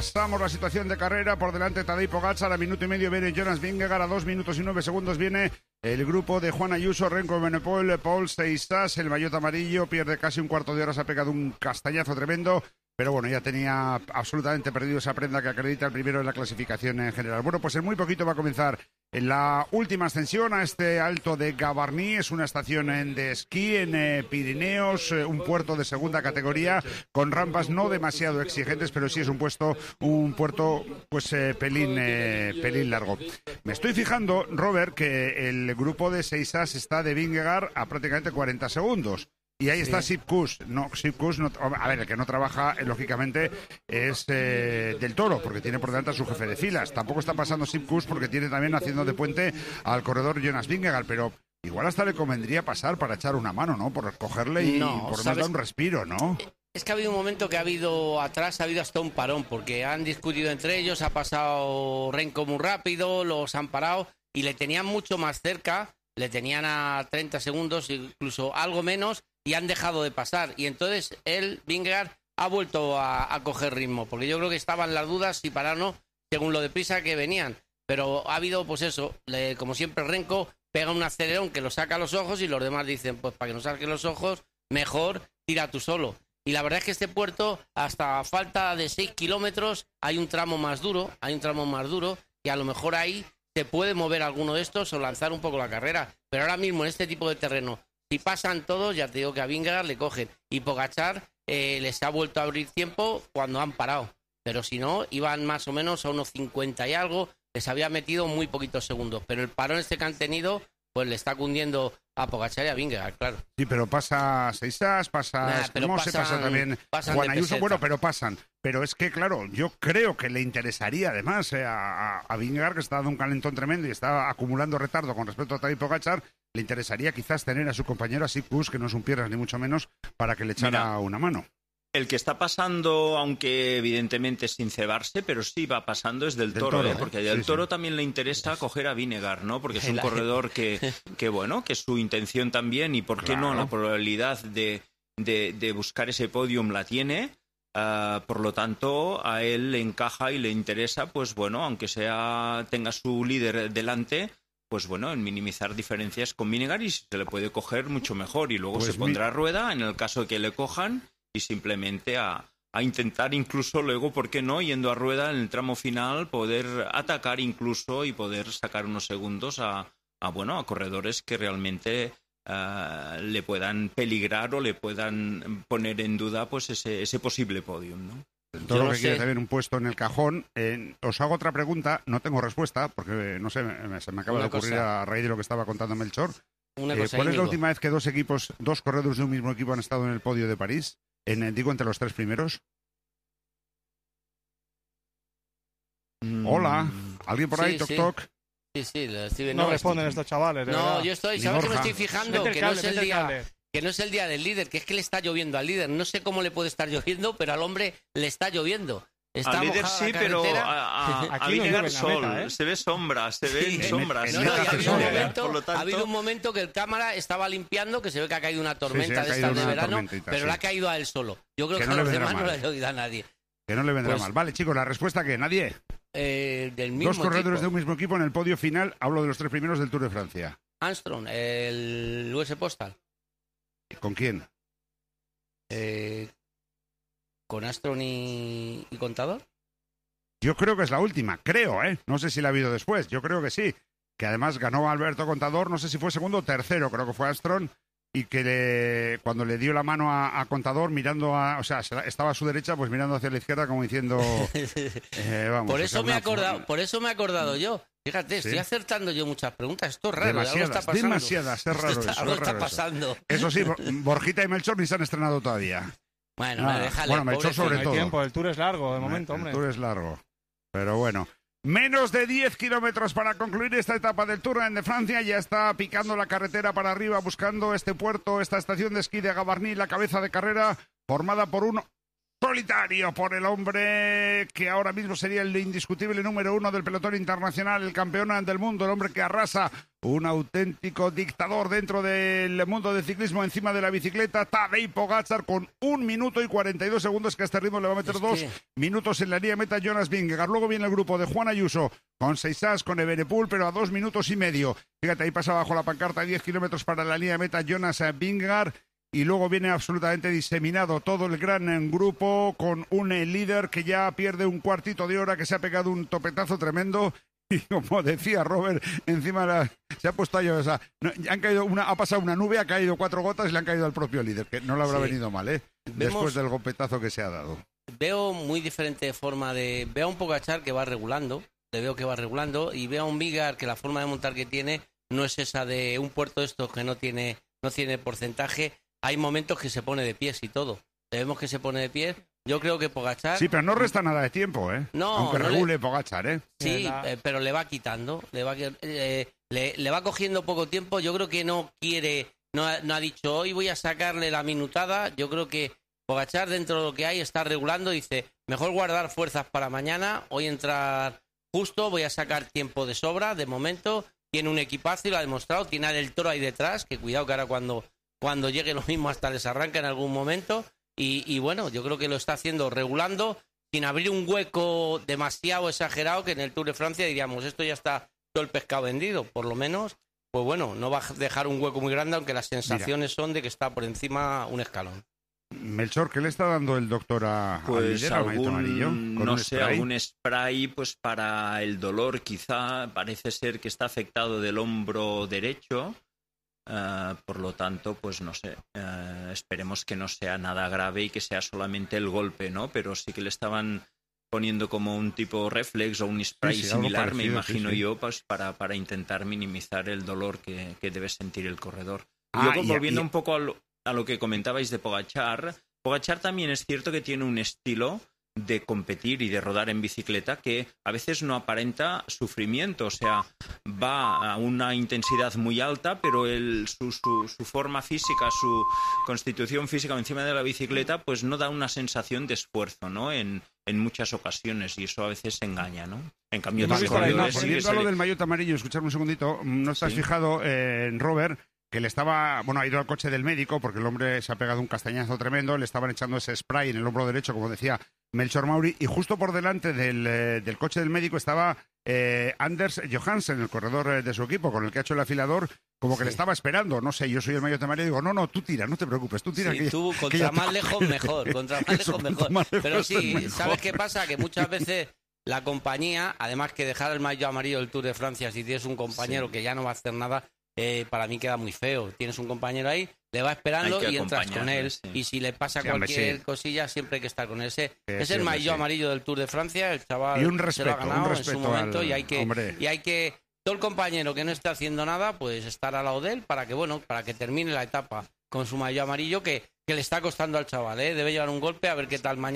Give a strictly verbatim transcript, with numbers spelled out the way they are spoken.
Repasamos la situación de carrera. Por delante Tadej Pogačar, a minuto y medio viene Jonas Vingegaard, a dos minutos y nueve segundos viene el grupo de Juan Ayuso, Remco Evenepoel, Paul Seiss, el maillot amarillo, pierde casi un cuarto de hora, se ha pegado un castañazo tremendo, pero bueno, ya tenía absolutamente perdido esa prenda que acredita el primero en la clasificación en general. Bueno, pues en muy poquito va a comenzar en la última ascensión a este alto de Gavarnie. Es una estación de esquí en eh, Pirineos, eh, un puerto de segunda categoría con rampas no demasiado exigentes, pero sí es un puesto, un puerto pues eh, pelín, eh, pelín largo. Me estoy fijando, Robert, que el grupo de Seiss está de Vingegaard a prácticamente cuarenta segundos. Y ahí sí está Sepp Kuss. No, Sepp Kuss no, a ver, el que no trabaja, eh, lógicamente, es eh, Del Toro, porque tiene por delante a su jefe de filas. Tampoco está pasando Sepp Kuss porque tiene también haciendo de puente al corredor Jonas Vingegaard, pero igual hasta le convendría pasar para echar una mano, ¿no? Por cogerle y no, por más dar un respiro, ¿no? Es que ha habido un momento que ha habido atrás, ha habido hasta un parón, porque han discutido entre ellos, ha pasado Remco muy rápido, los han parado y le tenían mucho más cerca, le tenían a treinta segundos, incluso algo menos, y han dejado de pasar. Y entonces él, Vingegaard, ha vuelto a, a coger ritmo, porque yo creo que estaban las dudas si parar o no, según lo deprisa que venían. Pero ha habido, pues eso, le, como siempre Remco pega un acelerón que lo saca a los ojos y los demás dicen, pues para que no saque los ojos, mejor tira tú solo. Y la verdad es que este puerto, hasta falta de seis kilómetros, hay un tramo más duro, hay un tramo más duro, y a lo mejor ahí se puede mover alguno de estos o lanzar un poco la carrera. Pero ahora mismo en este tipo de terreno, si pasan todos, ya te digo que a Vingegaard le cogen. Y Pogačar eh, les ha vuelto a abrir tiempo cuando han parado. Pero si no, iban más o menos a unos cincuenta y algo, les había metido muy poquitos segundos. Pero el parón este que han tenido, pues le está cundiendo a Pogačar y a Vingegaard, claro. Sí, pero pasa Seiss, pasa nah, Escamose, pasa también Juan Ayuso, bueno, pero pasan. Pero es que, claro, yo creo que le interesaría además eh, a, a Vingegaard, que está dando un calentón tremendo y está acumulando retardo con respecto a Tadej Pogačar, le interesaría quizás tener a su compañero, a Sepp Kuss, que no es un piernas ni mucho menos, para que le echara Mira, una mano. El que está pasando, aunque evidentemente sin cebarse, pero sí va pasando, es Del, del Toro, Toro ¿eh? Porque a Del sí, Toro sí. también le interesa coger a Vingegaard, ¿no? Porque es un corredor que, que, bueno, que su intención también, y por qué claro. no, la probabilidad de, de, de buscar ese podium la tiene. Uh, por lo tanto, a él le encaja y le interesa, pues bueno, aunque sea tenga su líder delante, pues bueno, en minimizar diferencias con Vingegaard, y si se le puede coger, mucho mejor. Y luego pues se pondrá mi... rueda en el caso de que le cojan, y simplemente a, a intentar incluso luego, ¿por qué no?, yendo a rueda en el tramo final, poder atacar incluso y poder sacar unos segundos a, a bueno, a corredores que realmente uh, le puedan peligrar o le puedan poner en duda pues ese, ese posible podium, ¿no? Todo lo que quiere también un puesto en el cajón. Eh, os hago otra pregunta, no tengo respuesta, porque no sé, me, se me acaba Una de ocurrir cosa. a raíz de lo que estaba contando Melchor. Una eh, ¿Cuál es la última vez que dos equipos, dos corredores de un mismo equipo han estado en el podio de París? En, digo, entre los tres primeros. Mm. Hola, ¿alguien por ahí? Sí, toc, sí. toc. Sí, sí, lo estoy... no, no responden estos chavales. No, verdad. yo estoy, ¿sabes que me estoy fijando? Que no es el día... Que no es el día del líder, que es que le está lloviendo al líder. No sé cómo le puede estar lloviendo, pero al hombre le está lloviendo. Está al líder sí, pero a, a, a Vingegaard sol, meta, ¿eh? Se ve sombra, se ven sí, sombras. No, no, ha, habido momento, tanto... ha habido un momento que el cámara estaba limpiando, que se ve que ha caído una tormenta sí, sí, de estas de verano, pero sí. le ha caído a él solo. Yo creo que, que no a los demás mal. no le ha llovido a nadie. Que no le vendrá pues, mal. Vale, chicos, la respuesta que nadie. Eh, del mismo Dos corredores tipo. de un mismo equipo en el podio final. Hablo de los tres primeros del Tour de Francia. Armstrong, el U S Postal. ¿Con quién? Eh, ¿Con Armstrong y, y Contador? Yo creo que es la última, creo, ¿eh? No sé si la ha habido después, yo creo que sí. Que además ganó Alberto Contador, no sé si fue segundo o tercero, creo que fue Armstrong, y que le, cuando le dio la mano a, a Contador, mirando a... O sea, estaba a su derecha, pues mirando hacia la izquierda como diciendo... eh, vamos, por, eso me he acordado, por eso me he acordado yo. Fíjate, ¿sí? Estoy acertando yo muchas preguntas. Esto es raro, demasiadas, algo está pasando. Demasiadas, es raro eso. Algo es raro está pasando. Eso. eso sí, Borjita y Melchor ni se han estrenado todavía. Bueno, ah, déjale. Bueno, Melchor sobre no todo. Hay tiempo, el Tour es largo de momento, el, hombre. El Tour es largo, pero bueno. Menos de diez kilómetros para concluir esta etapa del Tour de Francia. Ya está picando la carretera para arriba, buscando este puerto, esta estación de esquí de Gavarnie, la cabeza de carrera, formada por un solitario, por el hombre que ahora mismo sería el indiscutible número uno del pelotón internacional, el campeón del mundo, el hombre que arrasa un auténtico dictador dentro del mundo del ciclismo encima de la bicicleta. Tadej Pogačar con un minuto y cuarenta y dos segundos, que a este ritmo le va a meter es dos que... minutos en la línea de meta Jonas Vingegaard. Luego viene el grupo de Juan Ayuso con Seisas, con Evenepoel, pero a dos minutos y medio. Fíjate, ahí pasa bajo la pancarta diez kilómetros para la línea de meta Jonas Vingegaard. Y luego viene absolutamente diseminado todo el gran grupo con un líder que ya pierde un cuartito de hora, que se ha pegado un topetazo tremendo. Y como decía Robert, encima la, se ha puesto ahí, o sea, no, han caído una, ha pasado una nube, ha caído cuatro gotas y le han caído al propio líder, que no le habrá sí. venido mal, ¿eh? Vemos, después del golpetazo que se ha dado. Veo muy diferente forma de... Veo a un Pogačar que va regulando, le veo que va regulando, y veo a un Vingegaard que la forma de montar que tiene no es esa de un puerto de estos que no tiene, no tiene porcentaje. Hay momentos que se pone de pies y todo. Vemos que se pone de pies. Yo creo que Pogačar... Sí, pero no resta nada de tiempo, ¿eh? No, aunque no regule le... Pogačar, ¿eh? Sí, eh, pero le va quitando. Le va, eh, le, le va cogiendo poco tiempo. Yo creo que no quiere... No ha, no ha dicho, hoy voy a sacarle la minutada. Yo creo que Pogačar, dentro de lo que hay, está regulando. Dice, mejor guardar fuerzas para mañana. Hoy entrar justo. Voy a sacar tiempo de sobra, de momento. Tiene un equipazo y lo ha demostrado. Tiene a Del Toro ahí detrás. Que cuidado que ahora cuando, cuando llegue lo mismo hasta les arranca en algún momento. Y, y bueno, yo creo que lo está haciendo regulando, sin abrir un hueco demasiado exagerado, que en el Tour de Francia diríamos, esto ya está todo el pescado vendido, por lo menos, pues bueno, no va a dejar un hueco muy grande, aunque las sensaciones Mira. son de que está por encima un escalón. Melchor, ¿qué le está dando el doctor a, pues al líder, algún, amarillo? No sé, spray? algún spray pues para el dolor, quizá. Parece ser que está afectado del hombro derecho. Uh, por lo tanto, pues no sé, uh, esperemos que no sea nada grave y que sea solamente el golpe, ¿no? Pero sí que le estaban poniendo como un tipo reflex o un spray sí, sí, similar, parecido, me imagino sí, sí. yo, pues para, para intentar minimizar el dolor que, que debe sentir el corredor. Ah, Luego, y, volviendo y... un poco a lo, a lo que comentabais de Pogačar, Pogačar también es cierto que tiene un estilo de competir y de rodar en bicicleta que a veces no aparenta sufrimiento, o sea, va a una intensidad muy alta, pero el, su, su, su forma física, su constitución física encima de la bicicleta, pues no da una sensación de esfuerzo, ¿no? En, en muchas ocasiones, y eso a veces engaña, ¿no? En cambio, vale, vale, no, volviendo a lo del maillot amarillo, escuchadme un segundito, ¿no estás ¿Sí? fijado eh, en Robert? Que le estaba, bueno, ha ido al coche del médico porque el hombre se ha pegado un castañazo tremendo, le estaban echando ese spray en el hombro derecho, como decía Melchor Mauri, y justo por delante del, eh, del coche del médico estaba eh, Anders Johansen, el corredor eh, de su equipo, con el que ha hecho el afilador, como que sí. le estaba esperando. No sé, yo soy el maillot amarillo y digo, no, no, tú tira, no te preocupes, tú tira. Sí, que tú, ya, contra que ya más lejos mejor, contra más Eso, lejos mejor. Más lejos Pero sí, mejor. ¿Sabes qué pasa? Que muchas veces la compañía, además que dejar el maillot amarillo del Tour de Francia, si tienes un compañero sí. que ya no va a hacer nada, Eh, para mí queda muy feo. Tienes un compañero ahí, le va esperando y entras con él. Sí. Y si le pasa sí, cualquier sí. cosilla, siempre hay que estar con él. Ese, sí, es el sí, maillot sí. amarillo del Tour de Francia. El chaval y un respeto, se lo ha ganado un respeto en su momento. Al... Y hay que Hombre. y hay que todo el compañero que no esté haciendo nada, pues estar al lado de él para que bueno, para que termine la etapa con su maillot amarillo que, que le está costando al chaval. ¿eh? Debe llevar un golpe a ver qué tal mañana.